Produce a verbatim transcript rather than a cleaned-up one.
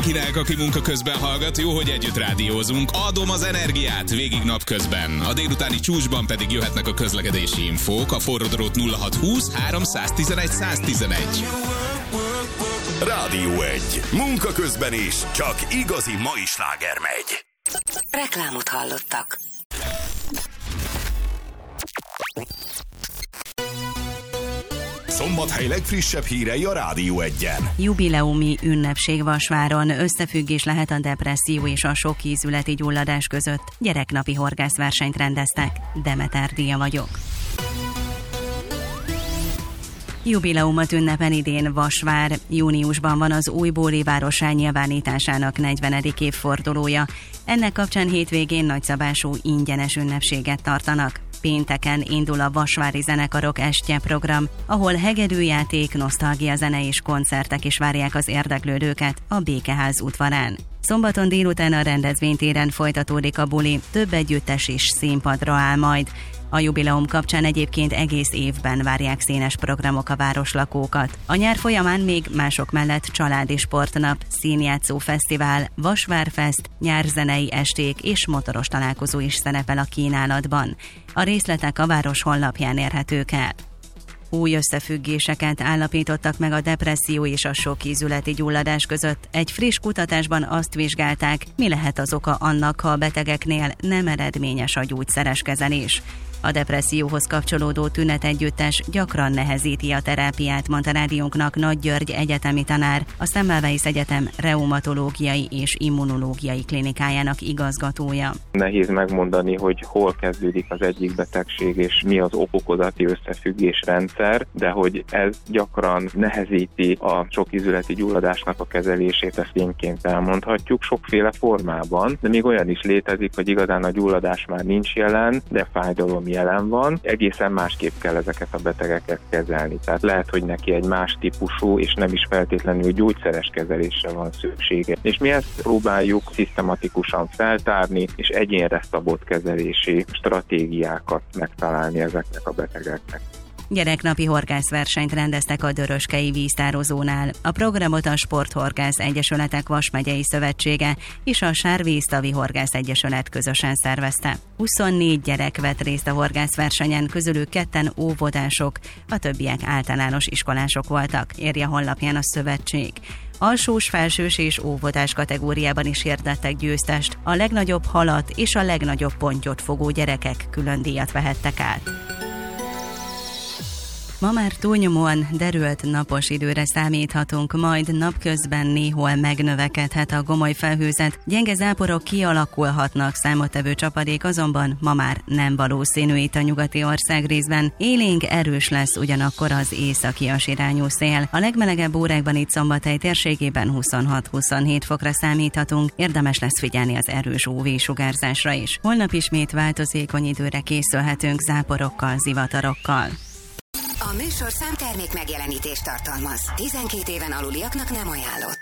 Kinek, aki munka közben hallgat, jó, hogy együtt rádiózunk. Adom az energiát végig napközben. A délutáni csúcsban pedig jöhetnek a közlekedési infók. A forródrót nulla hatszázhúsz háromszáztizenegy száztizenegy. Rádió egy. Munka közben is. Csak igazi mai sláger megy. Reklámot hallottak. Szombathely legfrissebb hírei a Rádió egyen. Jubileumi ünnepség Vasváron. Összefüggés lehet a depresszió és a sokízületi gyulladás között. Gyereknapi horgászversenyt rendeztek. Demeter Díja vagyok. Jubileumot ünnepel idén Vasvár. Júniusban van az újbóli várossá nyilvánításának negyvenedik évfordulója. Ennek kapcsán hétvégén nagyszabású ingyenes ünnepséget tartanak. Pénteken indul a Vasvári Zenekarok Estje program, ahol hegedűjáték, nosztalgia zene és koncertek is várják az érdeklődőket a Békeház udvarán. Szombaton délután a rendezvénytéren folytatódik a buli, több együttes is színpadra áll majd. A jubileum kapcsán egyébként egész évben várják színes programok a városlakókat. A nyár folyamán még mások mellett családi sportnap, színjátszó fesztivál, Vasvárfest, nyárzenei esték és motoros találkozó is szerepel a kínálatban. A részletek a város honlapján érhetők el. Új összefüggéseket állapítottak meg a depresszió és a sokízületi gyulladás között. Egy friss kutatásban azt vizsgálták, mi lehet az oka annak, ha a betegeknél nem eredményes a gyógyszeres kezelés. A depresszióhoz kapcsolódó tünetegyüttes gyakran nehezíti a terápiát, mondta rádiónknak Nagy György egyetemi tanár, a Semmelweis Egyetem reumatológiai és immunológiai klinikájának igazgatója. Nehéz megmondani, hogy hol kezdődik az egyik betegség, és mi az okokozati összefüggésrendszer, de hogy ez gyakran nehezíti a sokízületi gyulladásnak a kezelését, ezt tényként elmondhatjuk sokféle formában, de még olyan is létezik, hogy igazán a gyulladás már nincs jelen, de fájdalom jelen van, egészen másképp kell ezeket a betegeket kezelni. Tehát lehet, hogy neki egy más típusú és nem is feltétlenül gyógyszeres kezelésre van szüksége. És mi ezt próbáljuk szisztematikusan feltárni, és egyénre szabott kezelési stratégiákat megtalálni ezeknek a betegeknek. Gyereknapi horgászversenyt rendeztek a Döröskei víztározónál. A programot a Sporthorgász Egyesületek Vas megyei szövetsége és a Sárvíztavi Horgász Egyesület közösen szervezte. huszonnégy gyerek vett részt a horgászversenyen, közülük ketten óvodások, a többiek általános iskolások voltak, írja honlapján a szövetség. Alsós, felsős és óvodás kategóriában is hirdettek győztest. A legnagyobb halat és a legnagyobb pontyot fogó gyerekek külön díjat vehettek át. Ma már túlnyomóan derült napos időre számíthatunk, majd napközben néhol megnövekedhet a gomoly felhőzet, gyenge záporok kialakulhatnak, számottevő csapadék azonban ma már nem valószínű itt a nyugati országrészben. Élénk erős lesz ugyanakkor az északias irányú szél. A legmelegebb órákban itt Szombathely térségében huszonhat-huszonhét fokra számíthatunk, érdemes lesz figyelni az erős ú vé-sugárzásra is. Holnap ismét változékony időre készülhetünk záporokkal, zivatarokkal. A műsorszám termék megjelenítést tartalmaz. tizenkét éven aluliaknak nem ajánlott.